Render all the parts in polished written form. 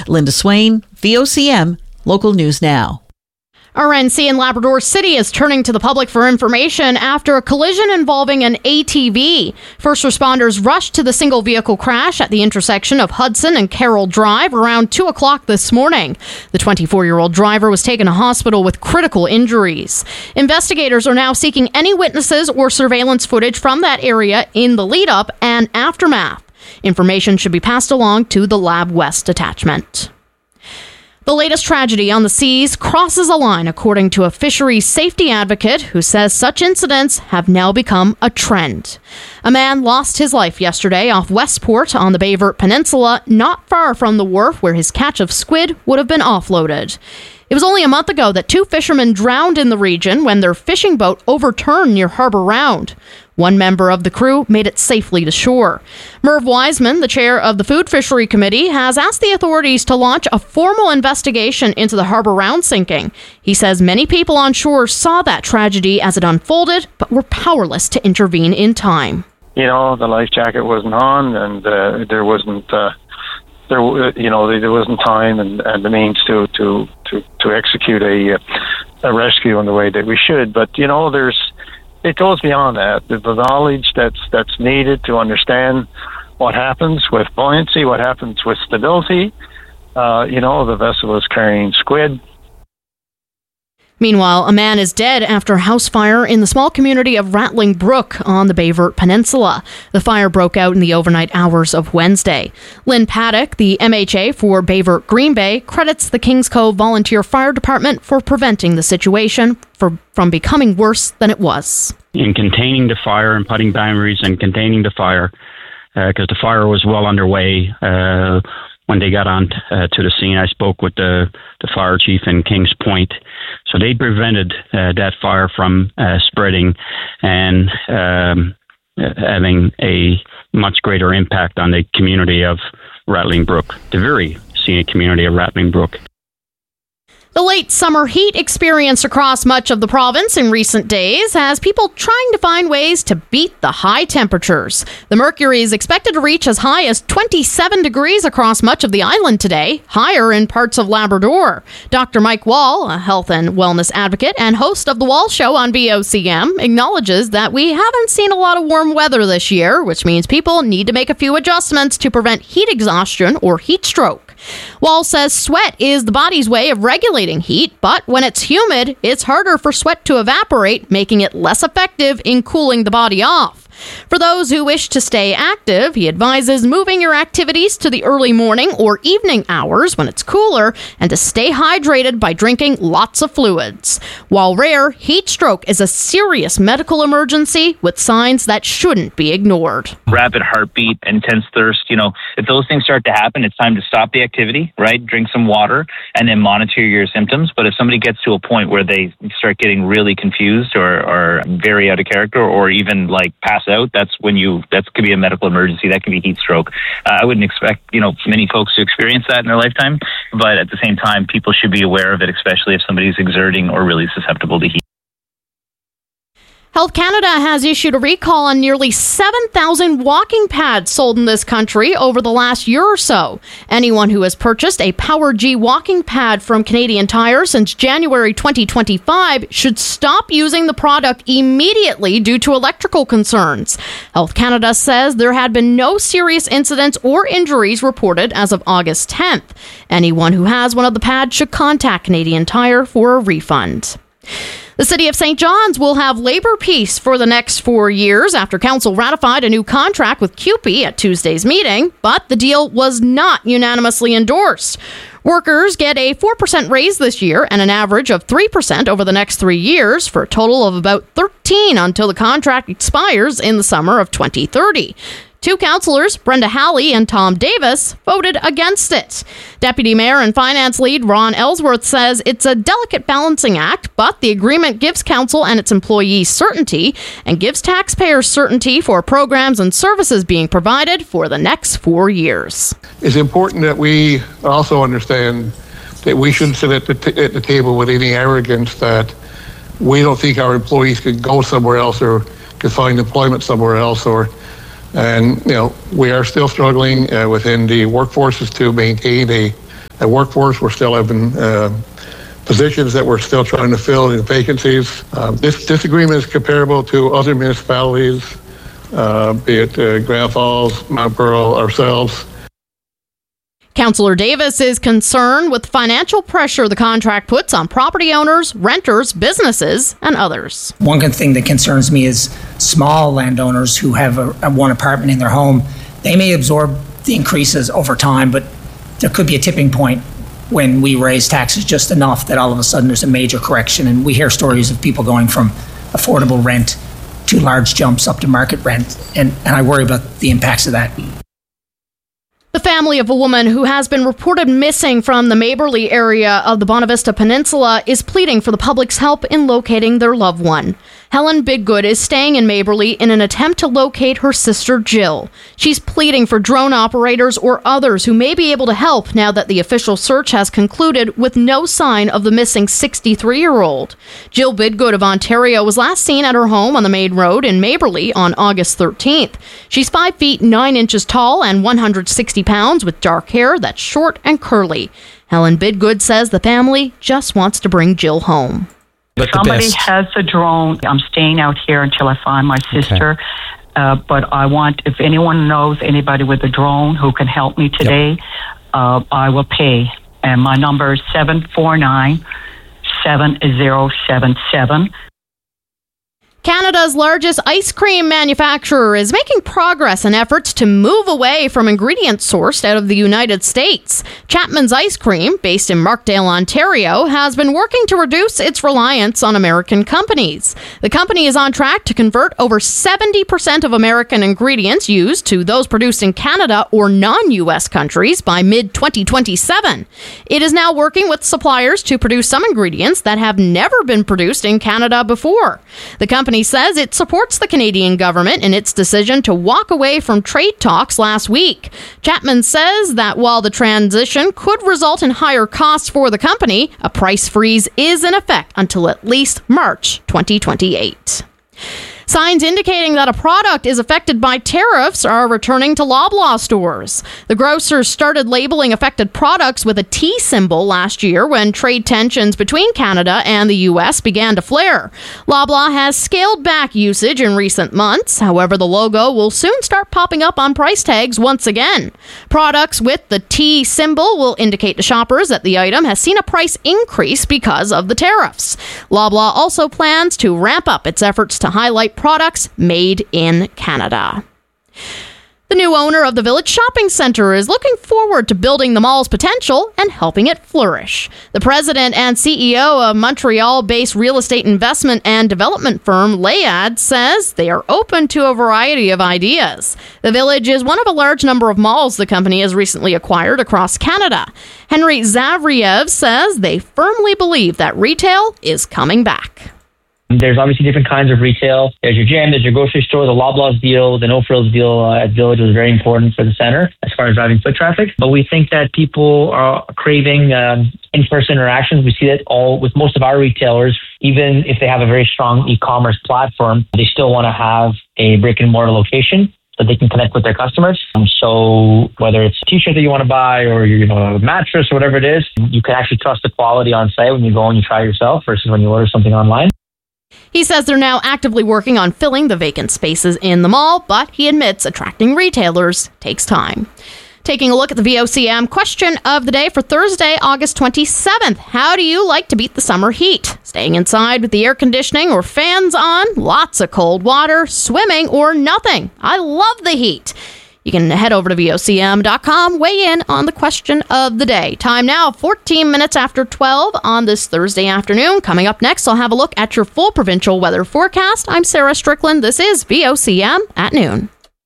Linda Swain, VOCM, Local News Now. RNC in Labrador City is turning to the public for information after a collision involving an ATV. First responders rushed to the single vehicle crash at the intersection of Hudson and Carroll Drive around 2 o'clock this morning. The 24-year-old driver was taken to hospital with critical injuries. Investigators are now seeking any witnesses or surveillance footage from that area in the lead-up and aftermath. Information should be passed along to the Lab West detachment. The latest tragedy on the seas crosses a line, according to a fisheries safety advocate who says such incidents have now become a trend. A man lost his life yesterday off Westport on the Bayvert Peninsula, not far from the wharf where his catch of squid would have been offloaded. It was only a month ago that 2 fishermen drowned in the region when their fishing boat overturned near Harbour Round. One member of the crew made it safely to shore. Merv Wiseman, the chair of the Food Fishery Committee, has asked the authorities to launch a formal investigation into the Harbour Round sinking. He says many people on shore saw that tragedy as it unfolded, but were powerless to intervene in time. You know, the life jacket wasn't on, and there wasn't time and the means to execute a rescue in the way that we should. But you know, it goes beyond that. The knowledge that's needed to understand what happens with buoyancy, what happens with stability. The vessel is carrying squid. Meanwhile, a man is dead after a house fire in the small community of Rattling Brook on the Bayvert Peninsula. The fire broke out in the overnight hours of Wednesday. Lynn Paddock, the MHA for Bayvert Green Bay, credits the Kings Cove Volunteer Fire Department for preventing the situation from becoming worse than it was. In containing the fire and putting boundaries and containing the fire, because the fire was well underway when they got on to the scene. I spoke with the fire chief in Kings Point. So they prevented that fire from spreading and having a much greater impact on the community of Rattling Brook, the very scenic community of Rattling Brook. The late summer heat experienced across much of the province in recent days has people trying to find ways to beat the high temperatures. The mercury is expected to reach as high as 27 degrees across much of the island today, higher in parts of Labrador. Dr. Mike Wall, a health and wellness advocate and host of The Wall Show on VOCM, acknowledges that we haven't seen a lot of warm weather this year, which means people need to make a few adjustments to prevent heat exhaustion or heat stroke. Wall says sweat is the body's way of regulating heat, but when it's humid, it's harder for sweat to evaporate, making it less effective in cooling the body off. For those who wish to stay active, he advises moving your activities to the early morning or evening hours when it's cooler and to stay hydrated by drinking lots of fluids. While rare, heat stroke is a serious medical emergency with signs that shouldn't be ignored. Rapid heartbeat, intense thirst, if those things start to happen, it's time to stop the activity, right? Drink some water and then monitor your symptoms. But if somebody gets to a point where they start getting really confused or very out of character or even like pass out, that could be a medical emergency. That could be heat stroke. I wouldn't expect, many folks to experience that in their lifetime, but at the same time, people should be aware of it, especially if somebody's exerting or really susceptible to heat. Health Canada has issued a recall on nearly 7,000 walking pads sold in this country over the last year or so. Anyone who has purchased a Power G walking pad from Canadian Tire since January 2025 should stop using the product immediately due to electrical concerns. Health Canada says there had been no serious incidents or injuries reported as of August 10th. Anyone who has one of the pads should contact Canadian Tire for a refund. The City of St. John's will have labor peace for the next 4 years after Council ratified a new contract with CUPE at Tuesday's meeting, but the deal was not unanimously endorsed. Workers get a 4% raise this year and an average of 3% over the next 3 years for a total of about 13% until the contract expires in the summer of 2030. Two councillors, Brenda Halley and Tom Davis, voted against it. Deputy Mayor and Finance Lead Ron Ellsworth says it's a delicate balancing act, but the agreement gives council and its employees certainty and gives taxpayers certainty for programs and services being provided for the next 4 years. It's important that we also understand that we shouldn't sit at the table with any arrogance that we don't think our employees could go somewhere else or could find employment somewhere else And we are still struggling within the workforces to maintain a a workforce. We're still having positions that we're still trying to fill in vacancies. This agreement is comparable to other municipalities, be it Grand Falls, Mount Pearl, ourselves. Councillor Davis is concerned with financial pressure the contract puts on property owners, renters, businesses, and others. One good thing that concerns me is small landowners who have a one apartment in their home. They may absorb the increases over time, but there could be a tipping point when we raise taxes just enough that all of a sudden there's a major correction. And we hear stories of people going from affordable rent to large jumps up to market rent. And I worry about the impacts of that. The family of a woman who has been reported missing from the Maberly area of the Bonavista Peninsula is pleading for the public's help in locating their loved one. Helen Bidgood is staying in Maberly in an attempt to locate her sister Jill. She's pleading for drone operators or others who may be able to help now that the official search has concluded with no sign of the missing 63-year-old. Jill Bidgood of Ontario was last seen at her home on the main road in Maberly on August 13th. She's 5 feet 9 inches tall and 160 pounds with dark hair that's short and curly. Helen Bidgood says the family just wants to bring Jill home. If somebody has a drone, I'm staying out here until I find my sister. Okay. But I want, if anyone knows anybody with a drone who can help me today, I will pay. And my number is 749-7077. Canada's largest ice cream manufacturer is making progress in efforts to move away from ingredients sourced out of the United States. Chapman's Ice Cream, based in Markdale, Ontario, has been working to reduce its reliance on American companies. The company is on track to convert over 70% of American ingredients used to those produced in Canada or non-U.S. countries by mid-2027. It is now working with suppliers to produce some ingredients that have never been produced in Canada before. The company says it supports the Canadian government in its decision to walk away from trade talks last week. Chapman says that while the transition could result in higher costs for the company, a price freeze is in effect until at least March 2028. Signs indicating that a product is affected by tariffs are returning to Loblaw stores. The grocers started labeling affected products with a T symbol last year when trade tensions between Canada and the U.S. began to flare. Loblaw has scaled back usage in recent months. However, the logo will soon start popping up on price tags once again. Products with the T symbol will indicate to shoppers that the item has seen a price increase because of the tariffs. Loblaw also plans to ramp up its efforts to highlight products made in Canada. The new owner of the Village Shopping Centre is looking forward to building the mall's potential and helping it flourish. The president and CEO of Montreal-based real estate investment and development firm Layad says they are open to a variety of ideas. The Village is one of a large number of malls the company has recently acquired across Canada. Henry Zavriev says they firmly believe that retail is coming back. There's obviously different kinds of retail. There's your gym, there's your grocery store. The Loblaws deal, the No Frills deal at Village was very important for the center as far as driving foot traffic. But we think that people are craving in-person interactions. We see that all with most of our retailers. Even if they have a very strong e-commerce platform, they still want to have a brick and mortar location so they can connect with their customers. So whether it's a t-shirt that you want to buy or a mattress or whatever it is, you can actually trust the quality on site when you go and you try it yourself versus when you order something online. He says they're now actively working on filling the vacant spaces in the mall, but he admits attracting retailers takes time. Taking a look at the VOCM question of the day for Thursday, August 27th. How do you like to beat the summer heat? Staying inside with the air conditioning or fans on? Lots of cold water, swimming, or nothing? I love the heat. You can head over to VOCM.com, weigh in on the question of the day. Time now, 14 minutes after 12 on this Thursday afternoon. Coming up next, I'll have a look at your full provincial weather forecast. I'm Sarah Strickland. This is VOCM at noon.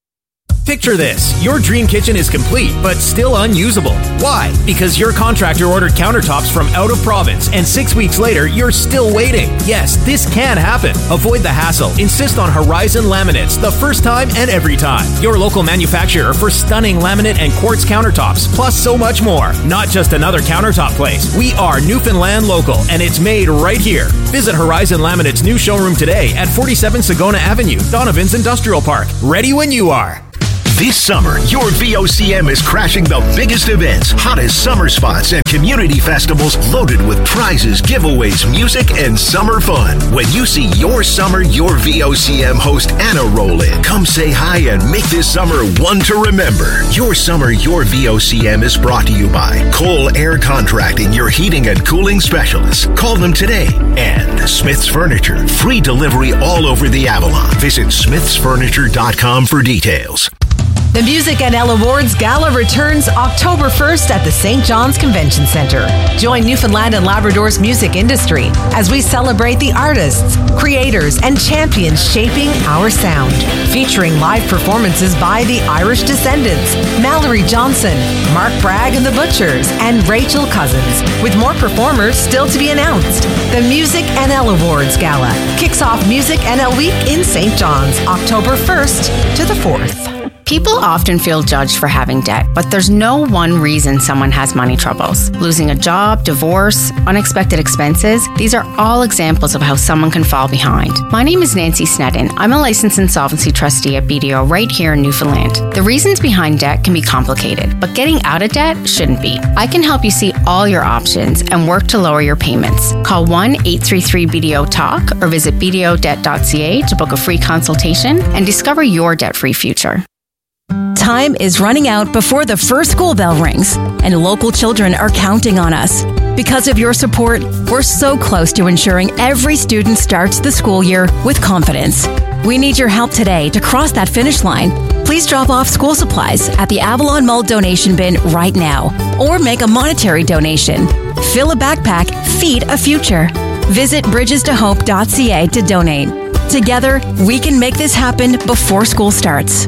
Picture this. Your dream kitchen is complete, but still unusable. Why? Because your contractor ordered countertops from out of province, and 6 weeks later, you're still waiting. Yes, this can happen. Avoid the hassle. Insist on Horizon Laminates, the first time and every time. Your local manufacturer for stunning laminate and quartz countertops, plus so much more. Not just another countertop place. We are Newfoundland local, and it's made right here. Visit Horizon Laminate's new showroom today at 47 Sagona Avenue, Donovan's Industrial Park. Ready when you are. This summer, your VOCM is crashing the biggest events, hottest summer spots, and community festivals loaded with prizes, giveaways, music, and summer fun. When you see your summer, your VOCM host Anna roll in, come say hi and make this summer one to remember. Your summer, your VOCM is brought to you by Cole Air Contracting, your heating and cooling specialists. Call them today. And Smith's Furniture, free delivery all over the Avalon. Visit smithsfurniture.com for details. The Music NL Awards Gala returns October 1st at the St. John's Convention Center. Join Newfoundland and Labrador's music industry as we celebrate the artists, creators, and champions shaping our sound. Featuring live performances by the Irish Descendants, Mallory Johnson, Mark Bragg and the Butchers, and Rachel Cousins, with more performers still to be announced. The Music NL Awards Gala kicks off Music NL Week in St. John's, October 1st to the 4th. People often feel judged for having debt, but there's no one reason someone has money troubles. Losing a job, divorce, unexpected expenses, these are all examples of how someone can fall behind. My name is Nancy Snedden. I'm a licensed insolvency trustee at BDO right here in Newfoundland. The reasons behind debt can be complicated, but getting out of debt shouldn't be. I can help you see all your options and work to lower your payments. Call 1-833-BDO-TALK or visit bdodebt.ca to book a free consultation and discover your debt-free future. Time is running out before the first school bell rings, and local children are counting on us. Because of your support, we're so close to ensuring every student starts the school year with confidence. We need your help today to cross that finish line. Please drop off school supplies at the Avalon Mall donation bin right now, or make a monetary donation. Fill a backpack, feed a future. Visit bridgestohope.ca to donate. Together, we can make this happen before school starts.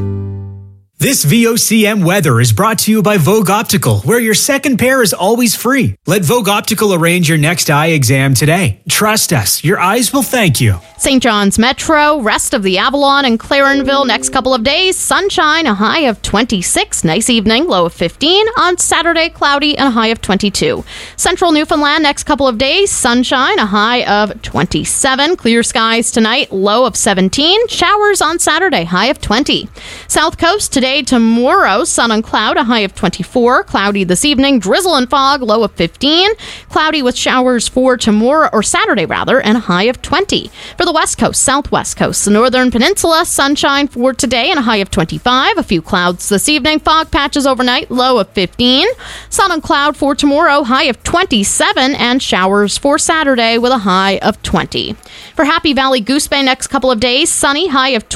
This VOCM weather is brought to you by Vogue Optical, where your second pair is always free. Let Vogue Optical arrange your next eye exam today. Trust us, your eyes will thank you. St. John's Metro, rest of the Avalon and Clarenville next couple of days. Sunshine, a high of 26. Nice evening, low of 15. On Saturday, cloudy and a high of 22. Central Newfoundland next couple of days. Sunshine, a high of 27. Clear skies tonight, low of 17. Showers on Saturday, high of 20. South Coast today, tomorrow, sun and cloud, a high of 24. Cloudy this evening, drizzle and fog, low of 15. Cloudy with showers for tomorrow, or Saturday rather, and a high of 20. For the west coast, southwest coast, the northern peninsula, sunshine for today and a high of 25. A few clouds this evening, fog patches overnight, low of 15. Sun and cloud for tomorrow, high of 27, and showers for Saturday with a high of 20. For Happy Valley Goose Bay next couple of days, sunny, high of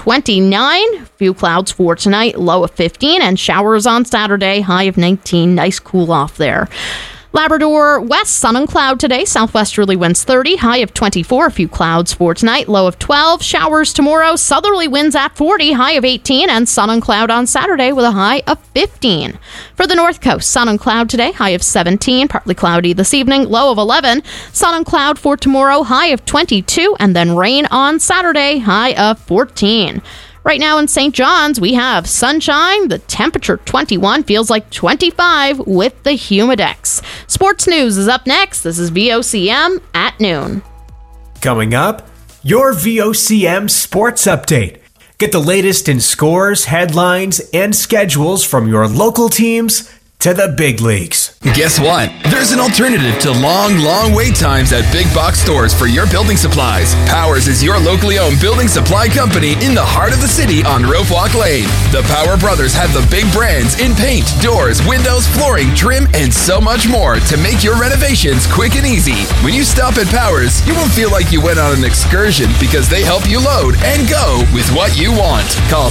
29. Few clouds for tonight, low of 15, and showers on Saturday, high of 19. Nice cool off there. Labrador west, sun and cloud today. Southwesterly winds 30, high of 24. A few clouds for tonight, low of 12. Showers tomorrow, southerly winds at 40, high of 18, and sun and cloud on Saturday with a high of 15. For the north coast, sun and cloud today, high of 17. Partly cloudy this evening, low of 11. Sun and cloud for tomorrow, high of 22, and then rain on Saturday, high of 14. Right now in St. John's, we have sunshine, the temperature 21, feels like 25 with the Humidex. Sports news is up next. This is VOCM at noon. Coming up, your VOCM Sports Update. Get the latest in scores, headlines, and schedules from your local teams to the big leagues. Guess what? There's an alternative to long wait times at big box stores for your building supplies. Powers is your locally owned building supply company in the heart of the city on Rope Walk Lane. The Power Brothers have the big brands in paint, doors, windows, flooring, trim, and so much more to make your renovations quick and easy. When you stop at Powers, you won't feel like you went on an excursion because they help you load and go with what you want. Call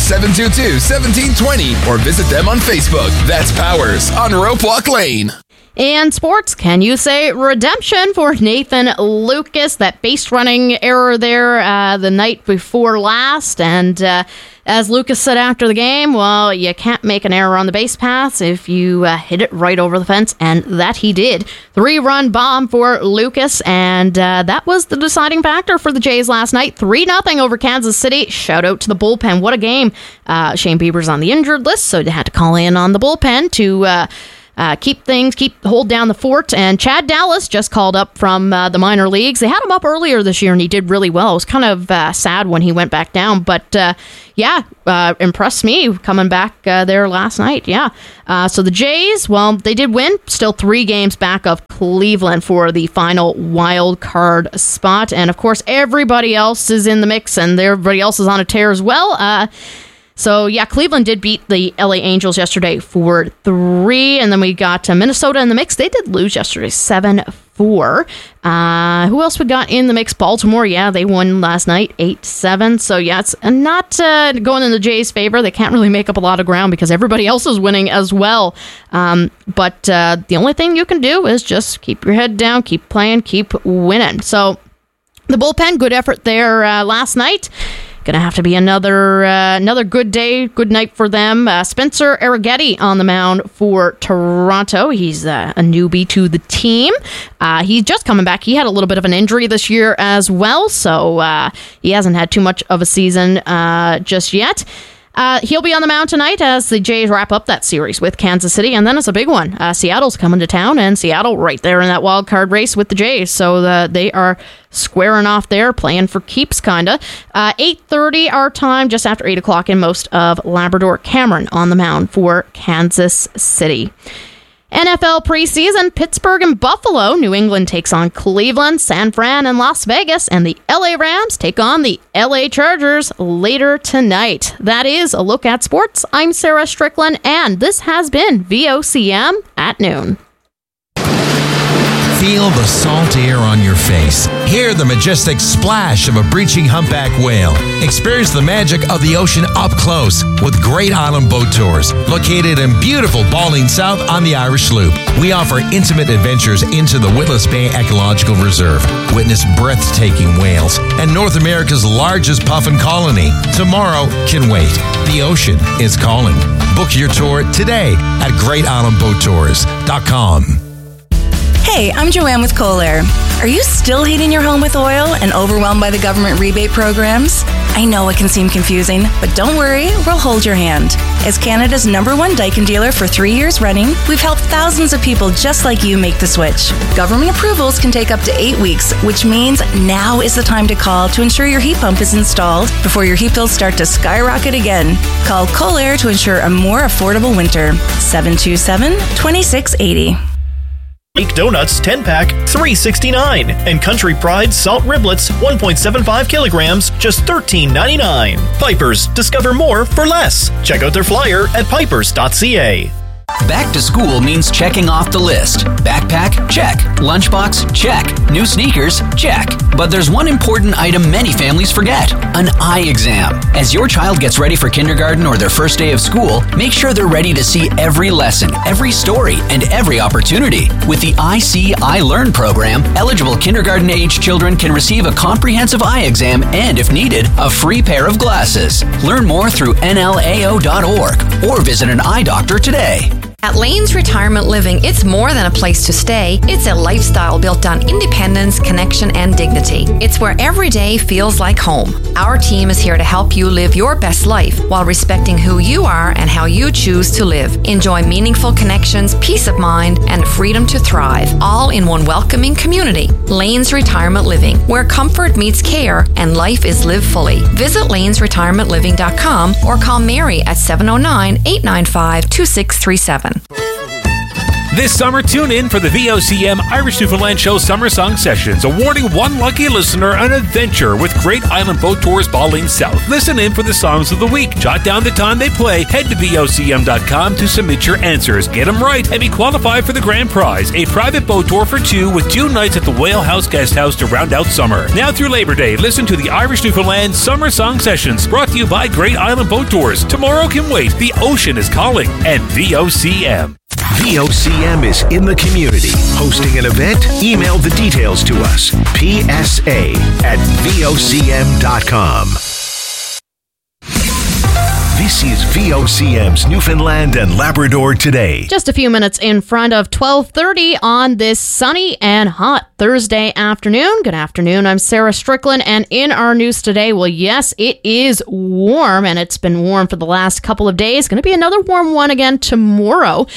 722-1720 or visit them on Facebook. That's Powers on Rope Walk Lane. In sports, can you say redemption for Nathan Lucas? That base running error there the night before last. And as Lucas said after the game, well, you can't make an error on the base paths if you hit it right over the fence. And that he did. 3-run bomb for Lucas. And that was the deciding factor for the Jays last night. 3-0 over Kansas City. Shout out to the bullpen. What a game. Shane Bieber's on the injured list, so they had to call in on the bullpen to hold down the fort. And Chad Dallas just called up from the minor leagues. They had him up earlier this year, and he did really well. It was kind of sad when he went back down, but impressed me coming back there last night. So the Jays, well, they did win, still 3 games back of Cleveland for the final wild card spot. And of course, everybody else is in the mix, and everybody else is on a tear as well. Cleveland did beat the LA Angels yesterday 4-3, and then we got Minnesota in the mix. They did lose yesterday 7-4. Who else we got in the mix? Baltimore, they won last night 8-7. So it's not going in the Jays' favor. They can't really make up a lot of ground because everybody else is winning as well. But the only thing you can do is just keep your head down, keep playing, keep winning. So the bullpen, good effort there last night. Going to have to be another good day, good night for them. Spencer Arrighetti on the mound for Toronto. He's a newbie to the team. He's just coming back. He had a little bit of an injury this year as well, so he hasn't had too much of a season just yet. He'll be on the mound tonight as the Jays wrap up that series with Kansas City, and then it's a big one. Seattle's coming to town, and Seattle right there in that wild card race with the Jays, so they are squaring off there, playing for keeps, kinda. 8:30 our time, just after 8 o'clock in most of Labrador. Cameron on the mound for Kansas City. NFL preseason, Pittsburgh and Buffalo. New England takes on Cleveland, San Fran, and Las Vegas. And the LA Rams take on the LA Chargers later tonight. That is a look at sports. I'm Sarah Strickland, and this has been VOCM at noon. Feel the salt air on your face. Hear the majestic splash of a breaching humpback whale. Experience the magic of the ocean up close with Great Island Boat Tours, located in beautiful Balling South on the Irish Loop. We offer intimate adventures into the Witless Bay Ecological Reserve. Witness breathtaking whales and North America's largest puffin colony. Tomorrow can wait. The ocean is calling. Book your tour today at GreatIslandBoatTours.com. Hey, I'm Joanne with Kohler. Are you still heating your home with oil and overwhelmed by the government rebate programs? I know it can seem confusing, but don't worry, we'll hold your hand. As Canada's #1 Daikin dealer for 3 years running, we've helped thousands of people just like you make the switch. Government approvals can take up to 8 weeks, which means now is the time to call to ensure your heat pump is installed before your heat bills start to skyrocket again. Call Kohler to ensure a more affordable winter. 727-2680. Make Donuts 10-pack, $3.69. And Country Pride Salt Riblets, 1.75 kilograms, just $13.99. Piper's, discover more for less. Check out their flyer at pipers.ca. Back to school means checking off the list. Backpack? Check. Lunchbox? Check. New sneakers? Check. But there's one important item many families forget: an eye exam. As your child gets ready for kindergarten or their first day of school, make sure they're ready to see every lesson, every story, and every opportunity. With the I See, I Learn program, eligible kindergarten-age children can receive a comprehensive eye exam and, if needed, a free pair of glasses. Learn more through nlao.org or visit an eye doctor today. At Lanes Retirement Living, it's more than a place to stay. It's a lifestyle built on independence, connection, and dignity. It's where every day feels like home. Our team is here to help you live your best life while respecting who you are and how you choose to live. Enjoy meaningful connections, peace of mind, and freedom to thrive, all in one welcoming community. Lanes Retirement Living, where comfort meets care and life is lived fully. Visit lanesretirementliving.com or call Mary at 709-895-2637. This summer, tune in for the VOCM Irish Newfoundland Show Summer Song Sessions, awarding one lucky listener an adventure with Great Island Boat Tours Balling South. Listen in for the songs of the week. Jot down the time they play. Head to VOCM.com to submit your answers. Get them right and be qualified for the grand prize, a private boat tour for 2 with 2 nights at the Whale House Guest House to round out summer. Now through Labor Day, listen to the Irish Newfoundland Summer Song Sessions, brought to you by Great Island Boat Tours. Tomorrow can wait. The ocean is calling. And VOCM. VOCM is in the community. Hosting an event? Email the details to us. PSA@VOCM.com. This is VOCM's Newfoundland and Labrador Today. Just a few minutes in front of 12:30 on this sunny and hot Thursday afternoon. Good afternoon. I'm Sarah Strickland, and in our news today, well, yes, it is warm, and it's been warm for the last couple of days. Going to be another warm one again tomorrow.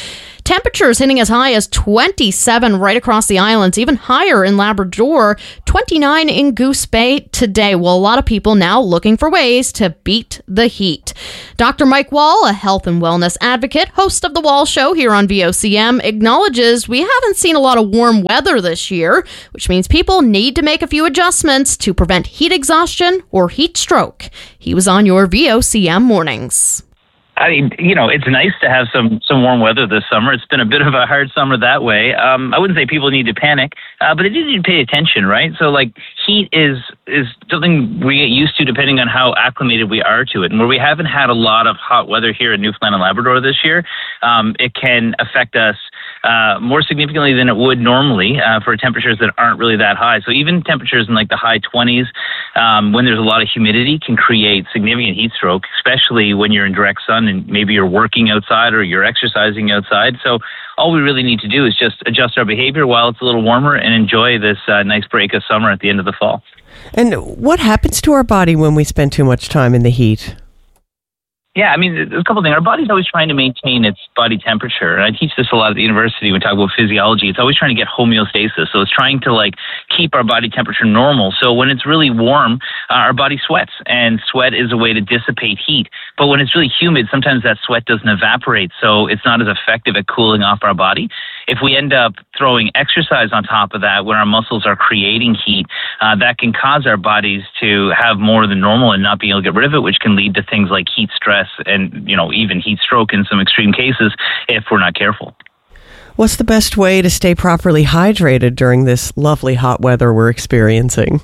Temperatures hitting as high as 27 right across the islands, even higher in Labrador, 29 in Goose Bay today. Well, a lot of people now looking for ways to beat the heat. Dr. Mike Wall, a health and wellness advocate, host of The Wall Show here on VOCM, acknowledges we haven't seen a lot of warm weather this year, which means people need to make a few adjustments to prevent heat exhaustion or heat stroke. He was on your VOCM mornings. I mean, it's nice to have some warm weather this summer. It's been a bit of a hard summer that way. I wouldn't say people need to panic, but they do need to pay attention, right? So, heat is something we get used to depending on how acclimated we are to it. And where we haven't had a lot of hot weather here in Newfoundland and Labrador this year, it can affect us more significantly than it would normally for temperatures that aren't really that high. So even temperatures in the high 20s, when there's a lot of humidity, can create significant heat stroke, especially when you're in direct sun and maybe you're working outside or you're exercising outside. So all we really need to do is just adjust our behavior while it's a little warmer and enjoy this nice break of summer at the end of the fall. And what happens to our body when we spend too much time in the heat? Yeah, I mean, there's a couple of things. Our body's always trying to maintain its body temperature. And I teach this a lot at the university when we talk about physiology. It's always trying to get homeostasis. So it's trying to keep our body temperature normal. So when it's really warm, our body sweats, and sweat is a way to dissipate heat. But when it's really humid, sometimes that sweat doesn't evaporate. So it's not as effective at cooling off our body. If we end up throwing exercise on top of that, when our muscles are creating heat, that can cause our bodies to have more than normal and not being able to get rid of it, which can lead to things like heat stress and, even heat stroke in some extreme cases if we're not careful. What's the best way to stay properly hydrated during this lovely hot weather we're experiencing?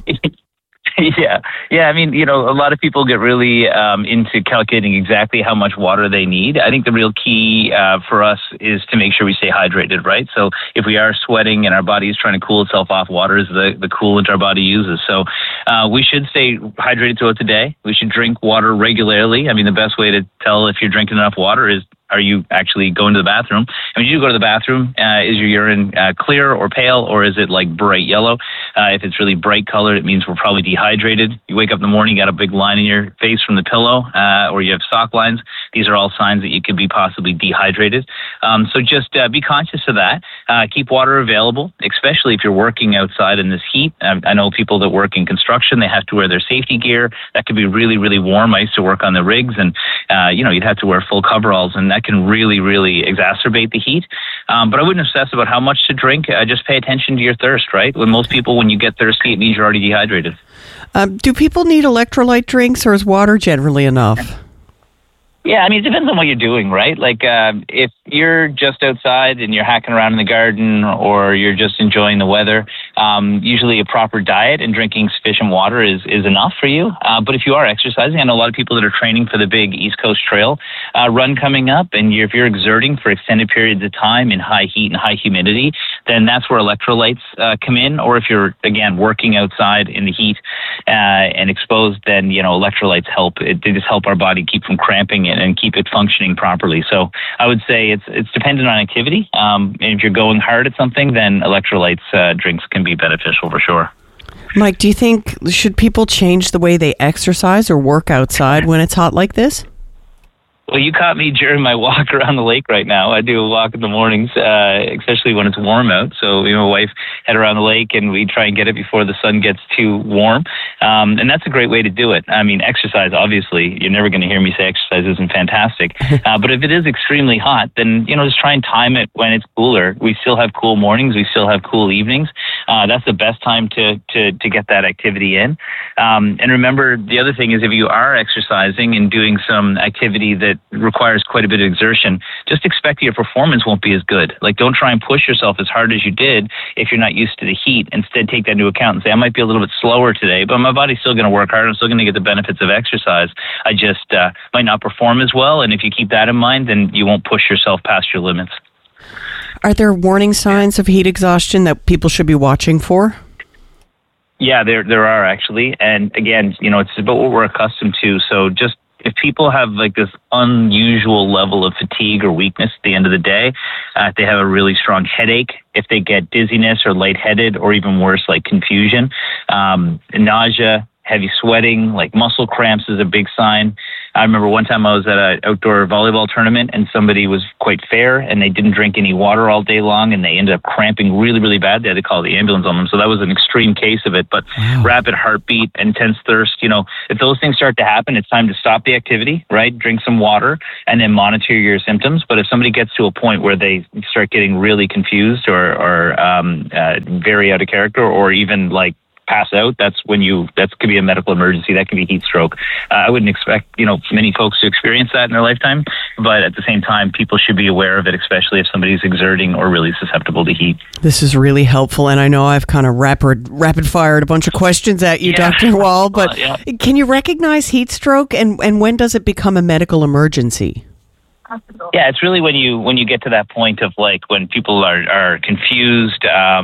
Yeah. I mean, a lot of people get really into calculating exactly how much water they need. I think the real key for us is to make sure we stay hydrated, right? So if we are sweating and our body is trying to cool itself off, water is the coolant our body uses. So we should stay hydrated throughout the day. We should drink water regularly. I mean, the best way to tell if you're drinking enough water is, are you actually going to the bathroom? And when you go to the bathroom, is your urine clear or pale, or is it bright yellow? If it's really bright colored, it means we're probably dehydrated. You wake up in the morning, you got a big line in your face from the pillow, or you have sock lines. These are all signs that you could be possibly dehydrated. So just be conscious of that. Keep water available, especially if you're working outside in this heat. I know people that work in construction, they have to wear their safety gear. That could be really, really warm. I used to work on the rigs, and you'd have to wear full coveralls, and that can really, really exacerbate the heat. But I wouldn't obsess about how much to drink. Just pay attention to your thirst, right? When you get thirsty, it means you're already dehydrated. Do people need electrolyte drinks, or is water generally enough? Yeah, I mean, it depends on what you're doing, right? If you're just outside and you're hacking around in the garden, or you're just enjoying the weather, usually a proper diet and drinking sufficient water is enough for you. But if you are exercising, I know a lot of people that are training for the big East Coast Trail run coming up, and if you're exerting for extended periods of time in high heat and high humidity, then that's where electrolytes come in. Or if you're, again, working outside in the heat and exposed, then, electrolytes help. They just help our body keep from cramping and keep it functioning properly. So I would say it's dependent on activity. And if you're going hard at something, then electrolytes drinks can be beneficial for sure. Mike, do you think should people change the way they exercise or work outside when it's hot like this? Well, you caught me during my walk around the lake right now. I do a walk in the mornings, especially when it's warm out. So my wife head around the lake, and we try and get it before the sun gets too warm. And that's a great way to do it. I mean, exercise, obviously, you're never going to hear me say exercise isn't fantastic. But if it is extremely hot, then, just try and time it when it's cooler. We still have cool mornings. We still have cool evenings. That's the best time to get that activity in. And remember, the other thing is if you are exercising and doing some activity that requires quite a bit of exertion, just expect your performance won't be as good. Don't try and push yourself as hard as you did if you're not used to the heat. Instead, take that into account and say, I might be a little bit slower today, but my body's still going to work hard. I'm still going to get the benefits of exercise. I just might not perform as well. And if you keep that in mind, then you won't push yourself past your limits. Are there warning signs of heat exhaustion that people should be watching for? Yeah, there are actually. And again, it's about what we're accustomed to. So just if people have this unusual level of fatigue or weakness at the end of the day, if they have a really strong headache, if they get dizziness or lightheaded, or even worse, confusion, nausea, heavy sweating, muscle cramps is a big sign. I remember one time I was at an outdoor volleyball tournament and somebody was quite fair and they didn't drink any water all day long and they ended up cramping really, really bad. They had to call the ambulance on them. So that was an extreme case of it. But rapid heartbeat, intense thirst, if those things start to happen, it's time to stop the activity, right? Drink some water and then monitor your symptoms. But if somebody gets to a point where they start getting really confused or very out of character or even like pass out, that could be a medical emergency. That can be heat stroke. I wouldn't expect, many folks to experience that in their lifetime, but at the same time, people should be aware of it, especially if somebody's exerting or really susceptible to heat. This is really helpful, and I know I've kind of rapid fired a bunch of questions at you, Dr. Wall, but can you recognize heat stroke, and when does it become a medical emergency? Yeah, it's really when you get to that point of like when people are confused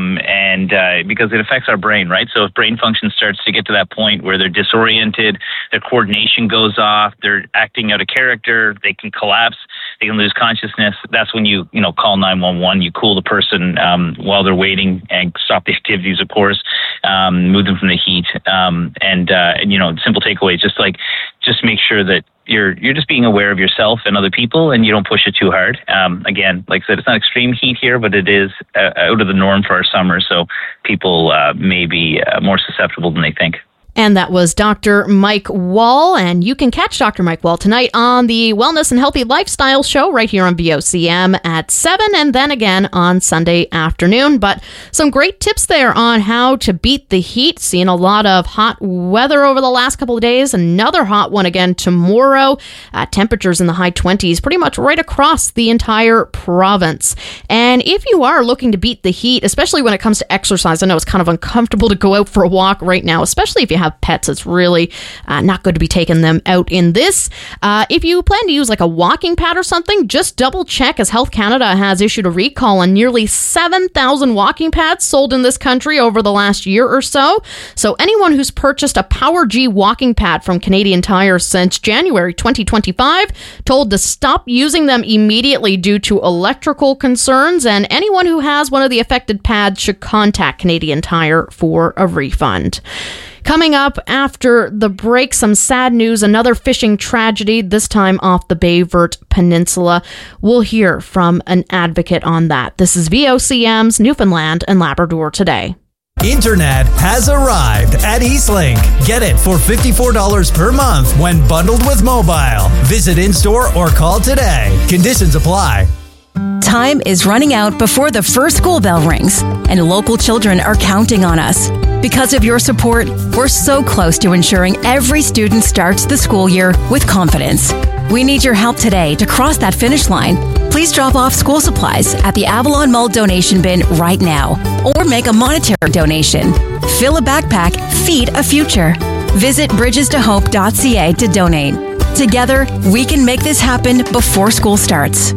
and because it affects our brain, right? So if brain function starts to get to that point where they're disoriented, their coordination goes off, they're acting out of character, they can collapse, they can lose consciousness. That's when you call 911. You cool the person while they're waiting and stop the activities, of course, move them from the heat. And simple takeaways, just make sure that you're just being aware of yourself and other people, and you don't push it too hard. Again, like I said, it's not extreme heat here, but it is out of the norm for our summer, so people may be more susceptible than they think. And that was Dr. Mike Wall. And you can catch Dr. Mike Wall tonight on the Wellness and Healthy Lifestyle Show right here on VOCM at 7 and then again on Sunday afternoon. But some great tips there on how to beat the heat. Seeing a lot of hot weather over the last couple of days. Another hot one again tomorrow. Temperatures in the high 20s pretty much right across the entire province. And if you are looking to beat the heat, especially when it comes to exercise, I know it's kind of uncomfortable to go out for a walk right now, especially if you have pets. It's really not good to be taking them out in this. If you plan to use like a walking pad or something, just double check, as Health Canada has issued a recall on nearly 7,000 walking pads sold in this country over the last year or so. So anyone who's purchased a Power G walking pad from Canadian Tire since January 2025 told to stop using them immediately due to electrical concerns, and anyone who has one of the affected pads should contact Canadian Tire for a refund. Coming up after the break, some sad news, another fishing tragedy, this time off the Bayvert Peninsula. We'll hear from an advocate on that. This is VOCM's Newfoundland and Labrador Today. Internet has arrived at Eastlink. Get it for $54 per month when bundled with mobile. Visit in-store or call today. Conditions apply. Time is running out before the first school bell rings, and local children are counting on us. Because of your support, we're so close to ensuring every student starts the school year with confidence. We need your help today to cross that finish line. Please drop off school supplies at the Avalon Mall donation bin right now, or make a monetary donation. Fill a backpack, feed a future. Visit bridgestohope.ca to donate. Together, we can make this happen before school starts.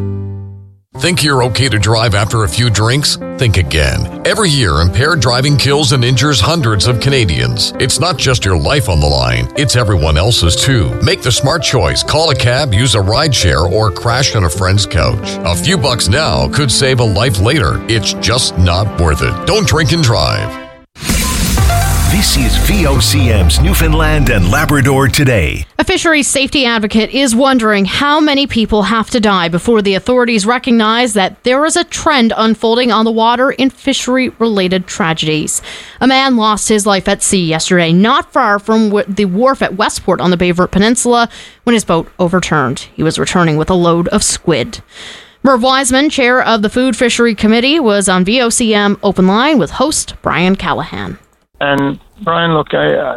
Think you're okay to drive after a few drinks? Think again. Every year, impaired driving kills and injures hundreds of Canadians. It's not just your life on the line, it's everyone else's too. Make the smart choice. Call a cab, use a rideshare, or crash on a friend's couch. A few bucks now could save a life later. It's just not worth it. Don't drink and drive. This is VOCM's Newfoundland and Labrador Today. A fisheries safety advocate is wondering how many people have to die before the authorities recognize that there is a trend unfolding on the water in fishery-related tragedies. A man lost his life at sea yesterday, not far from the wharf at Westport on the Bayvert Peninsula, when his boat overturned. He was returning with a load of squid. Merv Wiseman, chair of the Food Fishery Committee, was on VOCM Open Line with host Brian Callahan. And Brian, look,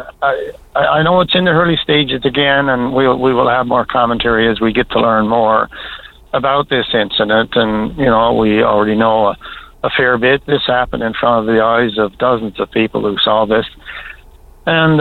I know it's in the early stages again, and we will have more commentary as we get to learn more about this incident. And we already know a fair bit. This happened in front of the eyes of dozens of people who saw this, and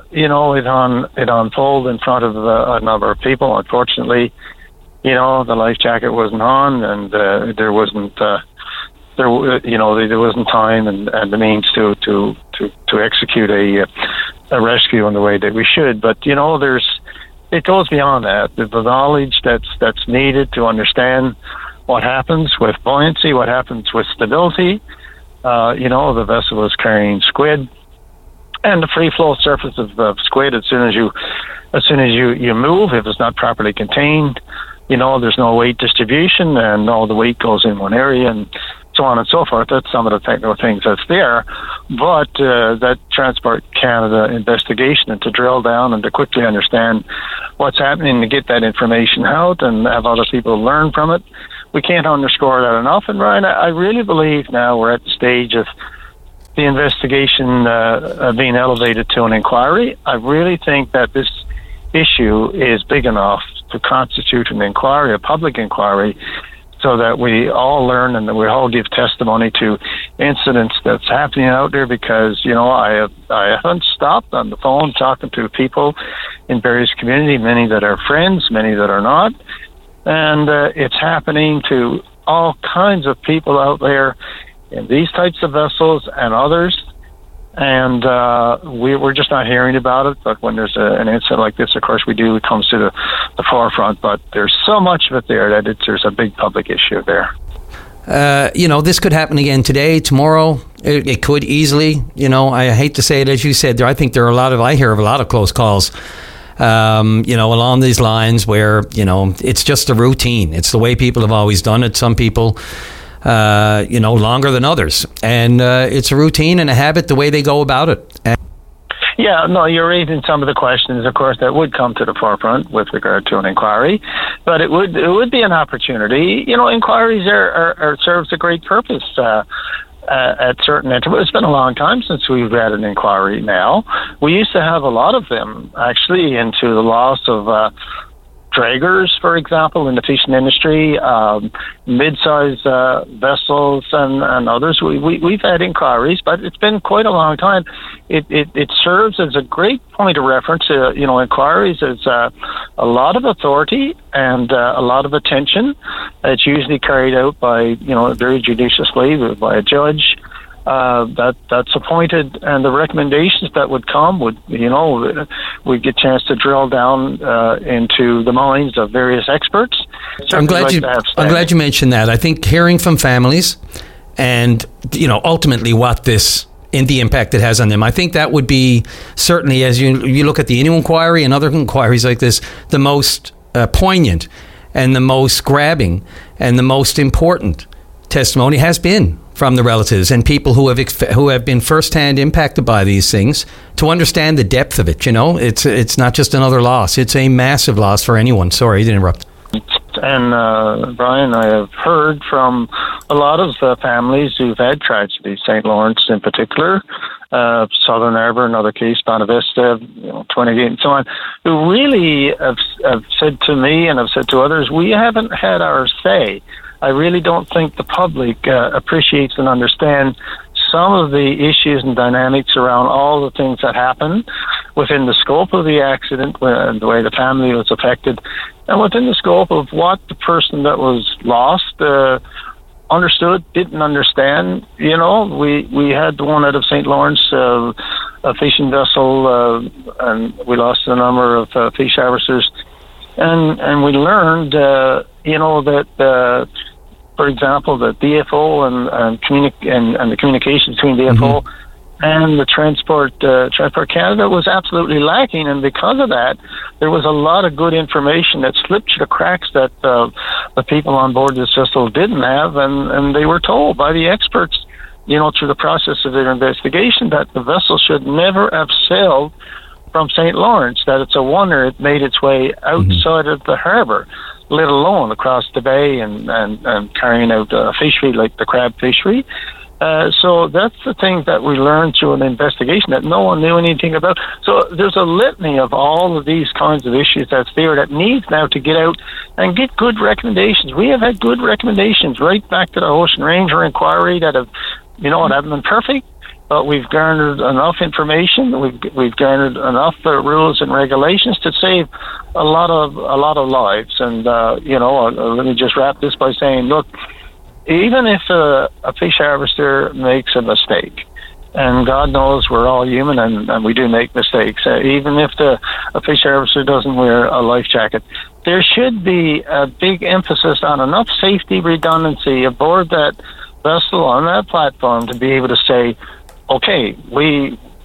it unfolded in front of a number of people. Unfortunately, the life jacket wasn't on, and there wasn't. There wasn't time and the means to execute a rescue in the way that we should. But it goes beyond that. The knowledge that's needed to understand what happens with buoyancy, what happens with stability. The vessel was carrying squid, and the free flow surface of squid, as soon as you as soon as you move, if it's not properly contained, there's no weight distribution, and all the weight goes in one area, and so on and so forth. That's some of the technical things that's there. But that Transport Canada investigation, and to drill down and to quickly understand what's happening, to get that information out and have other people learn from it, we can't underscore that enough. And Ryan, I really believe now we're at the stage of the investigation being elevated to an inquiry. I really think that this issue is big enough to constitute an inquiry, a public inquiry, so that we all learn and that we all give testimony to incidents that's happening out there. Because I haven't stopped on the phone talking to people in various communities, many that are friends, many that are not, and it's happening to all kinds of people out there in these types of vessels and others. And we're just not hearing about it. But when there's an incident like this, of course, it comes to the forefront. But there's so much of it there that there's a big public issue there. This could happen again today, tomorrow. It could easily. I hate to say it, as you said, I think I hear of a lot of close calls, along these lines where, it's just a routine. It's the way people have always done it. Some people, longer than others. And it's a routine and a habit, the way they go about it. Yeah, no, you're raising some of the questions, of course, that would come to the forefront with regard to an inquiry, but it would be an opportunity. Inquiries are serves a great purpose at certain intervals. It's been a long time since we've had an inquiry now. We used to have a lot of them, actually, into the loss of draggers, for example, in the fishing industry, mid-size vessels and others. We've had inquiries, but it's been quite a long time. It serves as a great point of reference. Inquiries is a lot of authority and a lot of attention. It's usually carried out by, very judiciously by a judge that's appointed, and the recommendations that would come would get a chance to drill down into the minds of various experts. I'm glad you mentioned that. I think hearing from families and ultimately what the impact it has on them, I think that would be certainly, as you look at the Innu inquiry and other inquiries like this, the most poignant and the most grabbing and the most important testimony has been from the relatives and people who have been firsthand impacted by these things, to understand the depth of it. It's not just another loss; it's a massive loss for anyone. Sorry to interrupt. And Brian, I have heard from a lot of families who've had tragedy, St. Lawrence in particular, Southern Harbour, another case, Bonavista, 28, and so on, who really have said to me and have said to others, we haven't had our say. I really don't think the public appreciates and understands some of the issues and dynamics around all the things that happened within the scope of the accident, and the way the family was affected, and within the scope of what the person that was lost understood, didn't understand. We had the one out of St. Lawrence, a fishing vessel, and we lost a number of fish harvesters, and we learned, that. For example, the DFO and the communication between DFO and the Transport Canada was absolutely lacking, and because of that, there was a lot of good information that slipped through the cracks that the people on board this vessel didn't have, and they were told by the experts, through the process of their investigation, that the vessel should never have sailed from St. Lawrence, that it's a wonder it made its way outside of the harbour, let alone across the bay and carrying out a fishery like the crab fishery. So that's the thing that we learned through an investigation that no one knew anything about. So there's a litany of all of these kinds of issues that's there that needs now to get out and get good recommendations. We have had good recommendations right back to the Ocean Ranger inquiry that have, haven't been perfect, but we've garnered enough information. We've garnered enough rules and regulations to save a lot of lives. And let me just wrap this by saying, look, even if a fish harvester makes a mistake, and God knows we're all human and we do make mistakes, even if a fish harvester doesn't wear a life jacket, there should be a big emphasis on enough safety redundancy aboard that vessel on that platform to be able to say, okay, we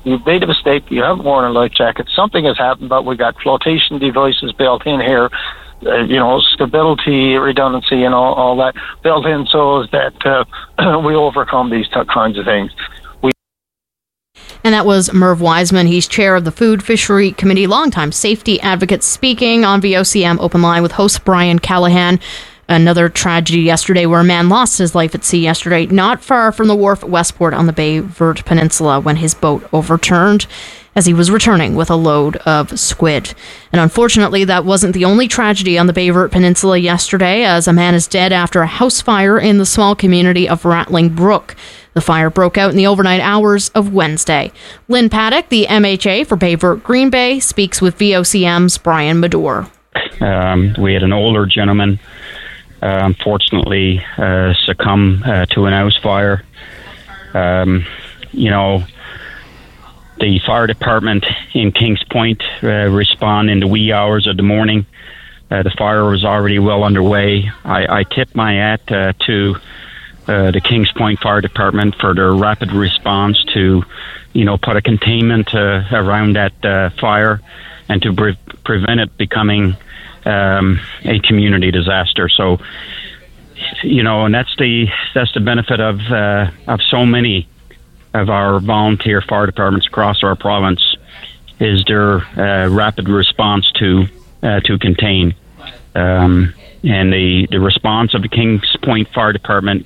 you've made a mistake, you haven't worn a life jacket, something has happened, but we got flotation devices built in here, stability, redundancy, all that built in so that we overcome these kinds of things. And that was Merv Wiseman. He's chair of the Food Fishery Committee, longtime safety advocate, speaking on VOCM Open Line with host Brian Callahan. Another tragedy yesterday where a man lost his life at sea yesterday, not far from the wharf at Westport on the Bay Verte Peninsula when his boat overturned as he was returning with a load of squid. And unfortunately, that wasn't the only tragedy on the Bay Verte Peninsula yesterday, as a man is dead after a house fire in the small community of Rattling Brook. The fire broke out in the overnight hours of Wednesday. Lynn Paddock, the MHA for Bay Verte Green Bay, speaks with VOCM's Brian Medore. We had an older gentleman unfortunately succumb to an house fire. The fire department in Kings Point respond in the wee hours of the morning. The fire was already well underway. I tipped my hat to the Kings Point Fire Department for their rapid response to, put a containment around that fire and to prevent it becoming a community disaster. So, and that's the benefit of so many of our volunteer fire departments across our province, is their rapid response to contain. And the response of the Kings Point Fire Department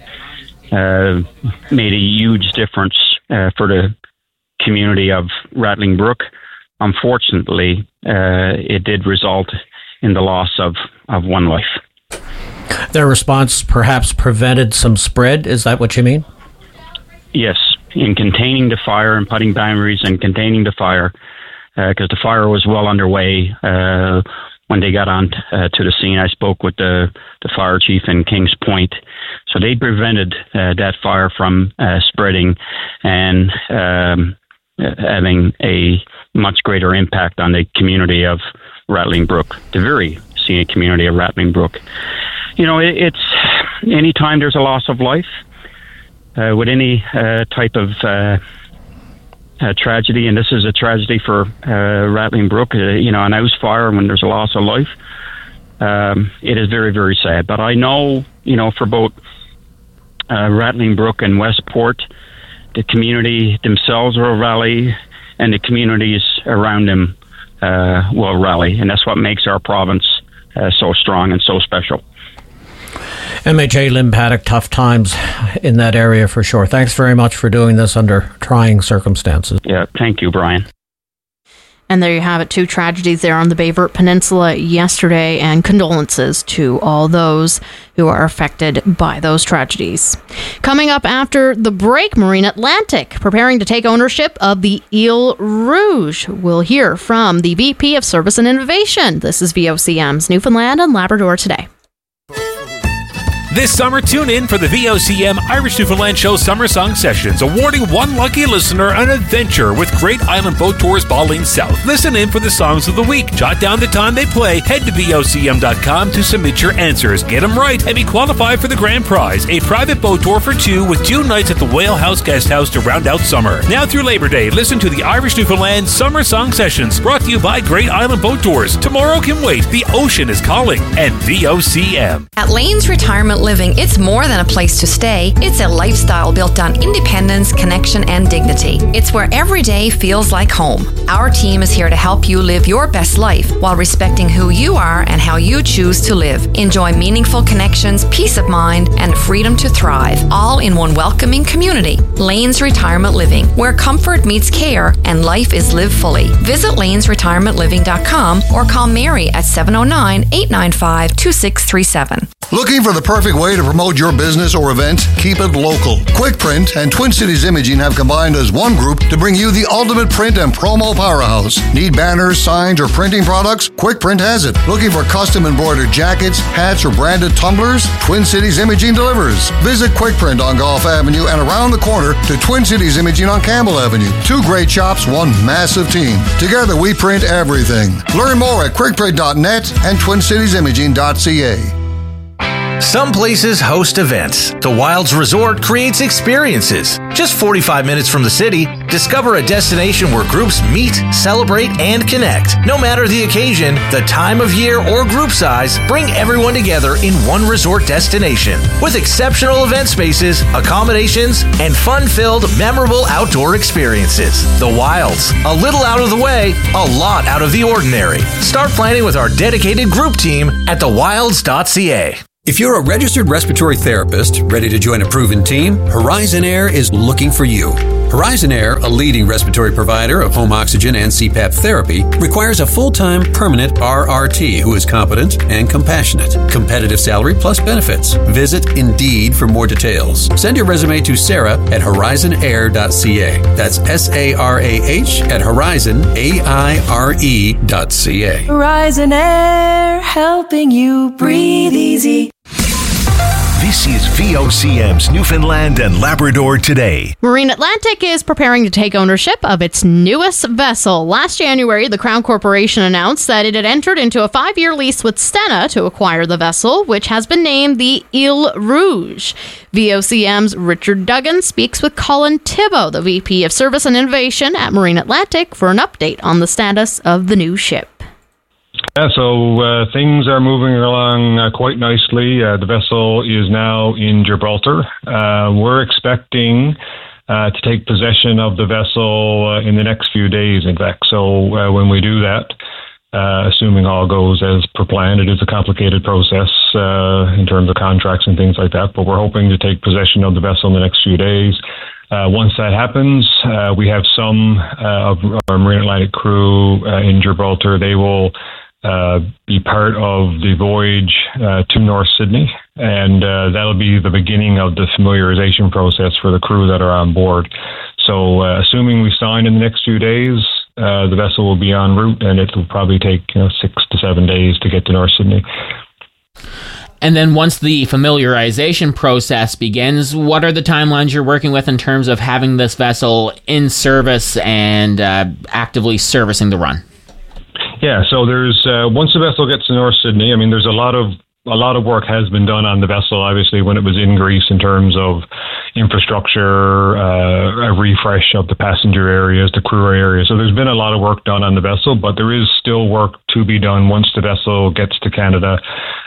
made a huge difference for the community of Rattling Brook. Unfortunately, it did result in the loss of one life. Their response perhaps prevented some spread. Is that what you mean? Yes, in containing the fire and putting boundaries and containing the fire, because the fire was well underway when they got on to the scene. I spoke with the fire chief in Kings Point. So they prevented that fire from spreading and having a much greater impact on the community of Rattling Brook, the very scenic community of Rattling Brook. It's anytime there's a loss of life, with any type of tragedy, and this is a tragedy for Rattling Brook, an house fire when there's a loss of life, it is very, very sad. But I know, for both Rattling Brook and Westport, the community themselves will rally, and the communities around them will rally, and that's what makes our province so strong and so special. MHA Lynn Paddock, tough times in that area for sure. Thanks very much for doing this under trying circumstances. Yeah, thank you, Brian. And there you have it, 2 tragedies there on the Bay Verte Peninsula yesterday, and condolences to all those who are affected by those tragedies. Coming up after the break, Marine Atlantic preparing to take ownership of the Ile Rouge. We'll hear from the VP of Service and Innovation. This is VOCM's Newfoundland and Labrador Today. This summer, tune in for the VOCM Irish Newfoundland Show Summer Song Sessions, awarding one lucky listener an adventure with Great Island Boat Tours Baligne South. Listen in for the songs of the week. Jot down the time they play. Head to VOCM.com to submit your answers. Get them right and be qualified for the grand prize, a private boat tour for 2 with 2 nights at the Whale House Guest House to round out summer. Now through Labor Day, listen to the Irish Newfoundland Summer Song Sessions, brought to you by Great Island Boat Tours. Tomorrow can wait. The ocean is calling. And VOCM. At Lane's Retirement Living, it's more than a place to stay. It's a lifestyle built on independence, connection, and dignity. It's where every day feels like home. Our team is here to help you live your best life while respecting who you are and how you choose to live. Enjoy meaningful connections, peace of mind, and freedom to thrive, all in one welcoming community. Lane's Retirement Living, where comfort meets care and life is lived fully. Visit lanesretirementliving.com or call Mary at 709-895-2637. Looking for the perfect way to promote your business or event? Keep it local. QuickPrint and Twin Cities Imaging have combined as one group to bring you the ultimate print and promo powerhouse. Need banners, signs, or printing products? QuickPrint has it. Looking for custom embroidered jackets, hats, or branded tumblers? Twin Cities Imaging delivers. Visit QuickPrint on Gulf Avenue and around the corner to Twin Cities Imaging on Campbell Avenue. 2 great shops, one massive team. Together we print everything. Learn more at quickprint.net and twincitiesimaging.ca. Some places host events. The Wilds Resort creates experiences. Just 45 minutes from the city, discover a destination where groups meet, celebrate, and connect. No matter the occasion, the time of year, or group size, bring everyone together in one resort destination. With exceptional event spaces, accommodations, and fun-filled, memorable outdoor experiences. The Wilds. A little out of the way, a lot out of the ordinary. Start planning with our dedicated group team at thewilds.ca. If you're a registered respiratory therapist ready to join a proven team, Horizon Air is looking for you. Horizon Air, a leading respiratory provider of home oxygen and CPAP therapy, requires a full-time permanent RRT who is competent and compassionate. Competitive salary plus benefits. Visit Indeed for more details. Send your resume to Sarah at horizonair.ca. That's SARAH at horizonaire.ca. Horizon Air, helping you breathe easy. This is VOCM's Newfoundland and Labrador Today. Marine Atlantic is preparing to take ownership of its newest vessel. Last January, the Crown Corporation announced that it had entered into a 5-year lease with Stena to acquire the vessel, which has been named the Ile Rouge. VOCM's Richard Duggan speaks with Colin Thibault, the VP of Service and Innovation at Marine Atlantic, for an update on the status of the new ship. Yeah, so things are moving along quite nicely. The vessel is now in Gibraltar. We're expecting to take possession of the vessel in the next few days, in fact. So when we do that, assuming all goes as per plan, it is a complicated process in terms of contracts and things like that, but we're hoping to take possession of the vessel in the next few days. Once that happens, we have some of our Marine Atlantic crew in Gibraltar. They will be part of the voyage to North Sydney, and that'll be the beginning of the familiarization process for the crew that are on board. So assuming we sign in the next few days, the vessel will be en route, and it will probably take 6 to 7 days to get to North Sydney. And then once the familiarization process begins, what are the timelines you're working with in terms of having this vessel in service and actively servicing the run? Yeah, so there's once the vessel gets to North Sydney, I mean, there's a lot of work has been done on the vessel, obviously, when it was in Greece in terms of infrastructure, a refresh of the passenger areas, the crew areas. So there's been a lot of work done on the vessel, but there is still work to be done once the vessel gets to Canada.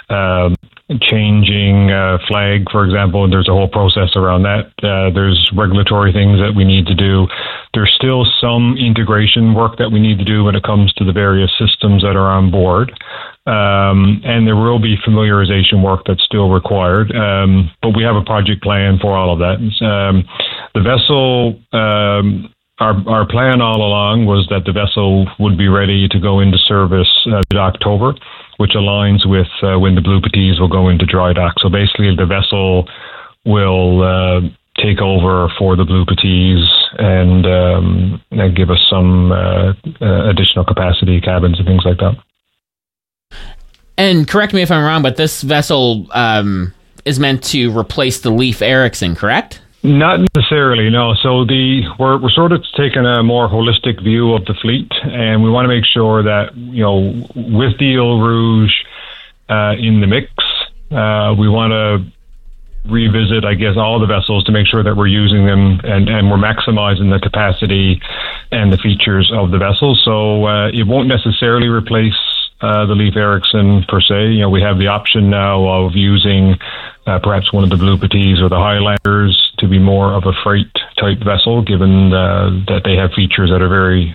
Changing flag, for example, and there's a whole process around that. There's regulatory things that we need to do. There's still some integration work that we need to do when it comes to the various systems that are on board. And there will be familiarization work that's still required. But we have a project plan for all of that. The vessel, our plan all along was that the vessel would be ready to go into service mid-October, which aligns with when the Blue Petits will go into dry dock. So basically the vessel will take over for the Blue Petits and give us some additional capacity, cabins and things like that. And correct me if I'm wrong, but this vessel is meant to replace the Leif Erikson, correct? Not necessarily, no. So we're sort of taking a more holistic view of the fleet, and we want to make sure that, with the Ile Rouge in the mix, we want to revisit, I guess, all the vessels to make sure that we're using them and we're maximizing the capacity and the features of the vessel. So it won't necessarily replace the Leif Erikson per se. We have the option now of using perhaps one of the Blue Petits or the Highlanders to be more of a freight type vessel, given that they have features that are very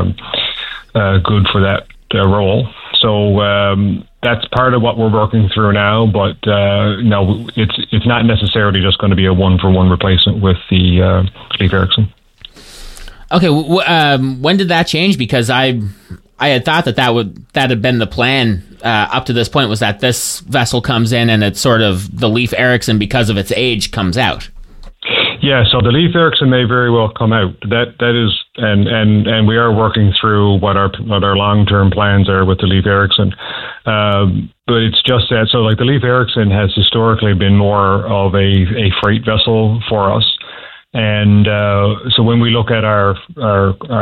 good for that role. So that's part of what we're working through now, but no, it's not necessarily just going to be a one-for-one replacement with the Leif Erikson. Okay, when did that change? Because I had thought that had been the plan up to this point, was that this vessel comes in and it's sort of the Leif Erikson, because of its age, comes out. Yeah, so the Leif Erikson may very well come out. That is, and we are working through what our long-term plans are with the Leif Erikson. But it's just that, so like the Leif Erikson has historically been more of a freight vessel for us. And so when we look at our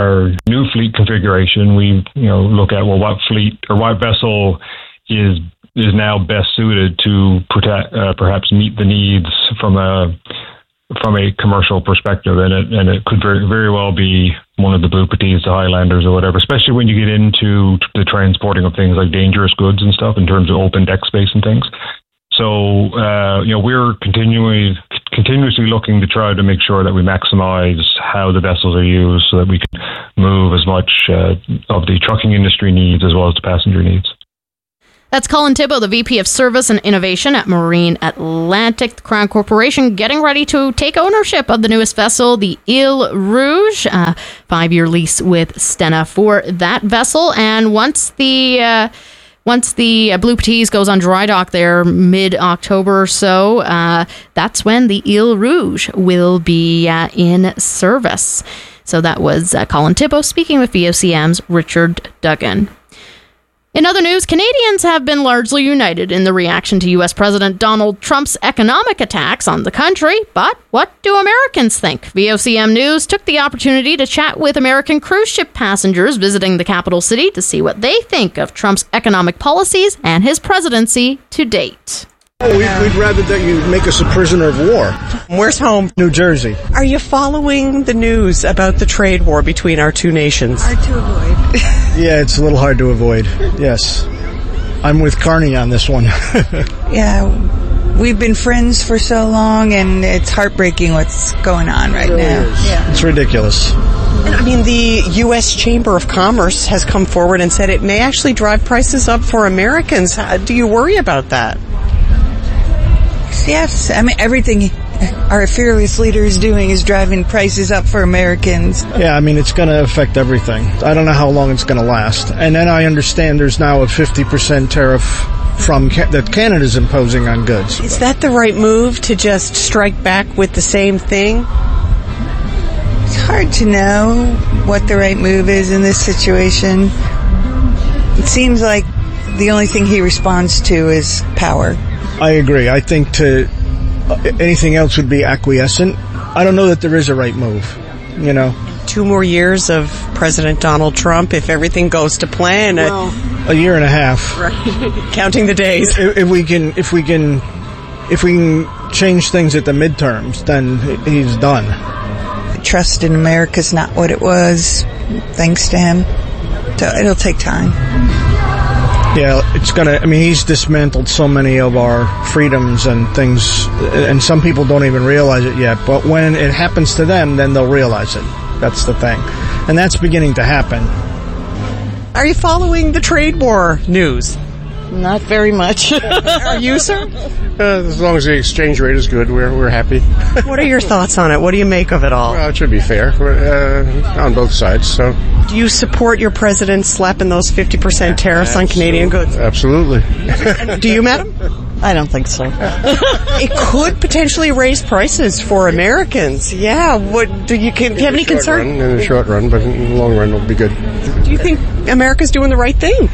new fleet configuration, we look at what fleet or what vessel is is now best suited to perhaps meet the needs from a commercial perspective, and it could very, very well be one of the Blue Petits, the Highlanders or whatever, especially when you get into the transporting of things like dangerous goods and stuff in terms of open deck space and things. So, we're continuously looking to try to make sure that we maximize how the vessels are used so that we can move as much of the trucking industry needs as well as the passenger needs. That's Colin Thibault, the VP of Service and Innovation at Marine Atlantic. The Crown Corporation getting ready to take ownership of the newest vessel, the Ile Rouge, 5-year lease with Stena for that vessel. And once the Blue Petits goes on dry dock there mid-October or so, that's when the Ile Rouge will be in service. So that was Colin Thibault speaking with VOCM's Richard Duggan. In other news, Canadians have been largely united in the reaction to U.S. President Donald Trump's economic attacks on the country. But what do Americans think? VOCM News took the opportunity to chat with American cruise ship passengers visiting the capital city to see what they think of Trump's economic policies and his presidency to date. We'd rather that you make us a prisoner of war. Where's home? New Jersey. Are you following the news about the trade war between our two nations? Hard to avoid. Yeah, it's a little hard to avoid. Yes. I'm with Carney on this one. Yeah, we've been friends for so long, and it's heartbreaking what's going on right now. Yeah. It's ridiculous. And, I mean, the U.S. Chamber of Commerce has come forward and said it may actually drive prices up for Americans. Do you worry about that? Yes, I mean, everything our fearless leader is doing is driving prices up for Americans. Yeah, I mean, it's going to affect everything. I don't know how long it's going to last. And then I understand there's now a 50% tariff that Canada's imposing on goods. Is that the right move, to just strike back with the same thing? It's hard to know what the right move is in this situation. It seems like the only thing he responds to is power. I agree. I think anything else would be acquiescent. I don't know that there is a right move, 2 more years of President Donald Trump, if everything goes to plan. Well, a year and a half. Right. Counting the days. If we can change things at the midterms, then he's done. The trust in America's not what it was, thanks to him. So it'll take time. Yeah, he's dismantled so many of our freedoms and things, and some people don't even realize it yet, but when it happens to them, then they'll realize it. That's the thing. And that's beginning to happen. Are you following the trade war news? Not very much. Are you, sir? As long as the exchange rate is good, we're happy. What are your thoughts on it? What do you make of it all? Well, it should be fair on both sides. So, do you support your president slapping those 50% tariffs on Canadian goods? Absolutely. Do you, madam? I don't think so. It could potentially raise prices for Americans. Yeah. Do you have any concern? In the short run, but in the long run, it'll be good. Do you think America's doing the right thing?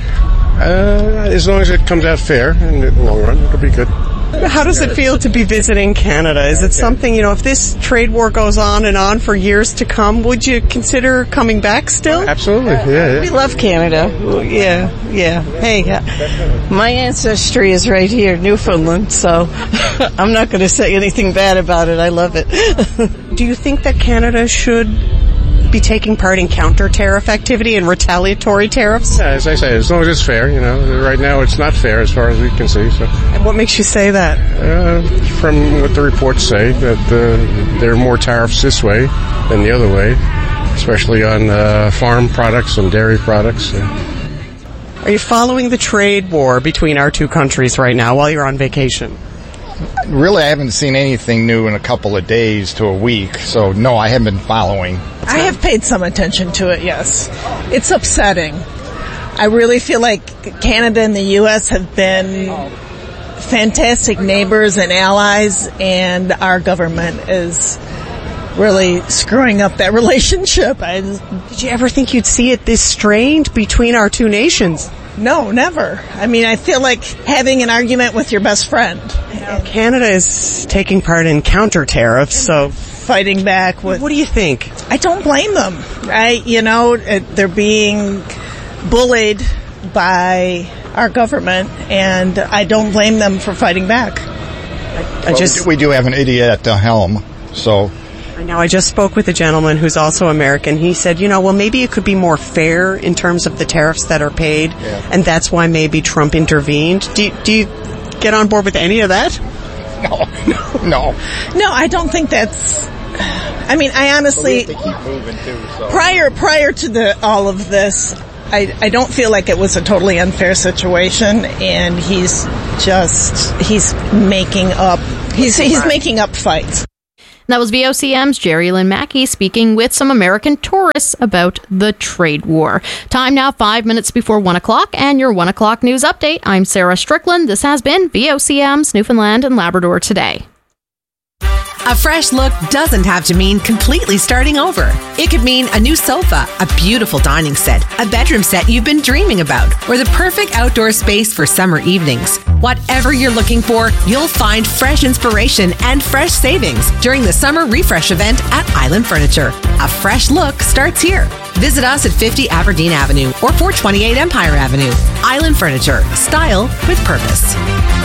As long as it comes out fair in the long run, it'll be good. How does it feel to be visiting Canada? Is it something, if this trade war goes on and on for years to come, would you consider coming back still? Absolutely, yeah. We love Canada. Yeah. Hey, my ancestry is right here, Newfoundland, so I'm not going to say anything bad about it. I love it. Do you think that Canada should be taking part in counter-tariff activity and retaliatory tariffs? Yeah, as I say, as long as it's fair, right now it's not fair as far as we can see. So. And what makes you say that? From what the reports say, that there are more tariffs this way than the other way, especially on farm products and dairy products. Are you following the trade war between our two countries right now while you're on vacation? Really, I haven't seen anything new in a couple of days to a week, so no, I haven't been following. I have paid some attention to it, yes. It's upsetting. I really feel like Canada and the U.S. have been fantastic neighbors and allies, and our government is really screwing up that relationship. Did you ever think you'd see it this strained between our two nations? No, never. I mean, I feel like having an argument with your best friend. Canada is taking part in counter tariffs, so fighting back with. What do you think? I don't blame them. They're being bullied by our government, and I don't blame them for fighting back. We do have an idiot at the helm, so... I know. I just spoke with a gentleman who's also American. He said, maybe it could be more fair in terms of the tariffs that are paid, and that's why maybe Trump intervened. Do you get on board with any of that? No. No, I don't think that's... I mean, I honestly... But we have to keep moving, too, so... Prior to all of this, I don't feel like it was a totally unfair situation, and he's making up fights. That was VOCM's Jerry Lynn Mackey speaking with some American tourists about the trade war. Time now 5 minutes before 1 o'clock, and your 1 o'clock news update. I'm Sarah Strickland. This has been VOCM's Newfoundland and Labrador Today. A fresh look doesn't have to mean completely starting over. It could mean a new sofa, a beautiful dining set, a bedroom set you've been dreaming about, or the perfect outdoor space for summer evenings. Whatever you're looking for, you'll find fresh inspiration and fresh savings during the Summer Refresh event at Island Furniture. A fresh look starts here. Visit us at 50 Aberdeen Avenue or 428 Empire Avenue. Island Furniture. Style with purpose.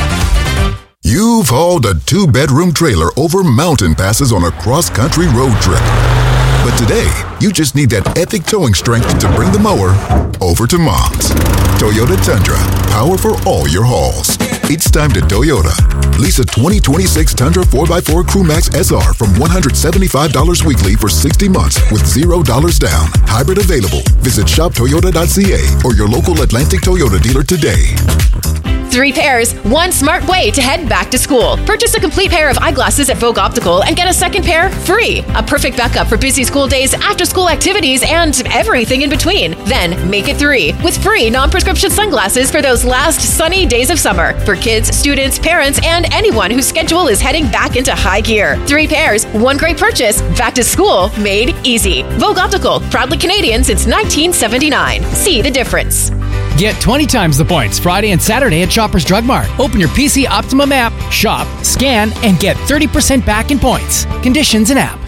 You've hauled a 2-bedroom trailer over mountain passes on a cross-country road trip. But today, you just need that epic towing strength to bring the mower over to Mom's. Toyota Tundra, power for all your hauls. It's time to Toyota. Lease a 2026 Tundra 4x4 Crewmax SR from $175 weekly for 60 months with $0 down. Hybrid available. Visit shoptoyota.ca or your local Atlantic Toyota dealer today. 3 pairs, 1 smart way to head back to school. Purchase a complete pair of eyeglasses at Vogue Optical and get a second pair free. A perfect backup for busy school days, after-school activities, and everything in between. Then make it 3 with free non-prescription sunglasses for those last sunny days of summer for kids, students, parents, and anyone whose schedule is heading back into high gear. 3 pairs, 1 great purchase. Back to school made easy. Vogue Optical, proudly Canadian since 1979. See the difference. Get 20 times the points Friday and Saturday at Shoppers Drug Mart. Open your PC Optimum app, shop, scan, and get 30% back in points. Conditions and app.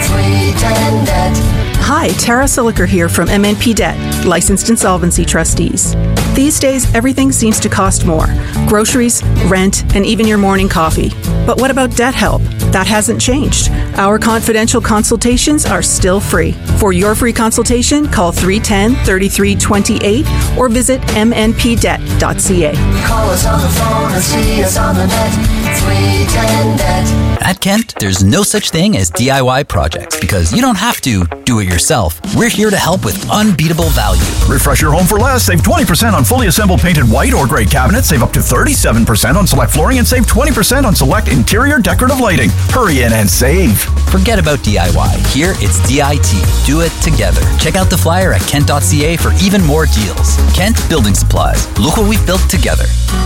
Hi, Tara Siliker here from MNP Debt, licensed insolvency trustees. These days, everything seems to cost more. Groceries, rent, and even your morning coffee. But what about debt help? That hasn't changed. Our confidential consultations are still free. For your free consultation, call 310-3328 or visit mnpdebt.ca. Call us on the phone or see us on the net. 310-NET. At Kent, there's no such thing as DIY projects because you don't have to do it yourself. We're here to help with unbeatable value. Refresh your home for less. Save 20% on fully assembled painted white or gray cabinets. Save up to 37% on select flooring and save 20% on select interior decorative lighting. Hurry in and save. Forget about DIY. Here, it's DIT. Do it together. Check out the flyer at kent.ca for even more deals. Kent Building Supplies. Look what we've built together.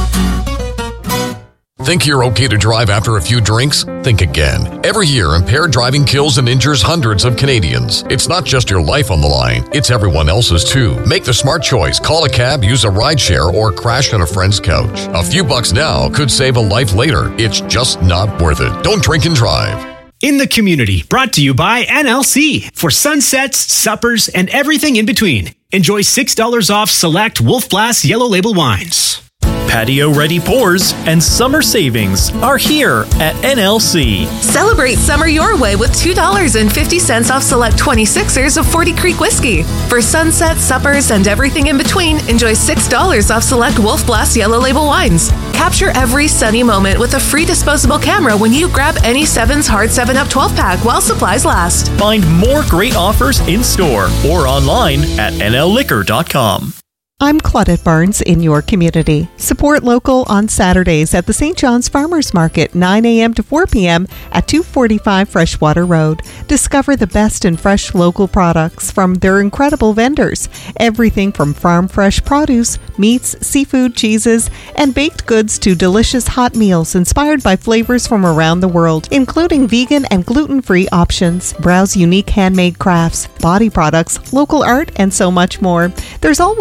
Think you're okay to drive after a few drinks? Think again. Every year, impaired driving kills and injures hundreds of Canadians. It's not just your life on the line, it's everyone else's too. Make the smart choice. Call a cab, use a rideshare, or crash on a friend's couch. A few bucks now could save a life later. It's just not worth it. Don't drink and drive. In the Community, brought to you by NLC. For sunsets, suppers, and everything in between. Enjoy $6 off select Wolf Blass Yellow Label wines. Patio-ready pours and summer savings are here at NLC. Celebrate summer your way with $2.50 off select 26ers of 40 Creek whiskey. For sunsets, suppers, and everything in between, enjoy $6 off select Wolf Blass Yellow Label wines. Capture every sunny moment with a free disposable camera when you grab any Sevens Hard 7-Up 12-pack while supplies last. Find more great offers in-store or online at nlliquor.com. I'm Claudette Barnes in your community. Support local on Saturdays at the St. John's Farmers Market, 9 a.m. to 4 p.m. at 245 Freshwater Road. Discover the best in fresh local products from their incredible vendors. Everything from farm fresh produce, meats, seafood, cheeses, and baked goods to delicious hot meals inspired by flavors from around the world, including vegan and gluten-free options. Browse unique handmade crafts, body products, local art, and so much more. There's always something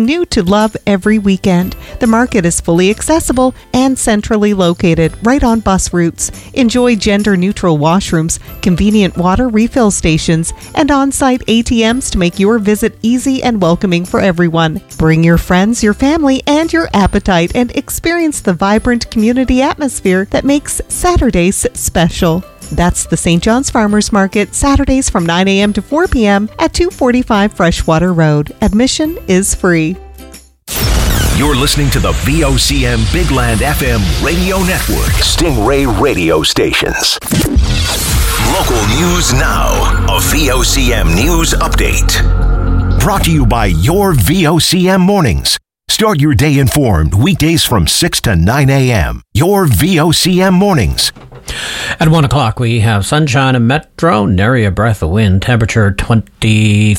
something new to love every weekend. The market is fully accessible and centrally located, right on bus routes. Enjoy gender-neutral washrooms, convenient water refill stations, and on-site ATMs to make your visit easy and welcoming for everyone. Bring your friends, your family, and your appetite and experience the vibrant community atmosphere that makes Saturdays special. That's the St. John's Farmers Market, Saturdays from 9 a.m. to 4 p.m. at 245 Freshwater Road. Admission is free. You're listening to the VOCM Big Land FM radio network. Stingray radio stations. Local news now. A VOCM news update. Brought to you by your VOCM mornings. Start your day informed weekdays from 6 to 9 a.m. Your VOCM mornings. At 1 o'clock, we have sunshine and metro, nary a breath of wind, temperature 23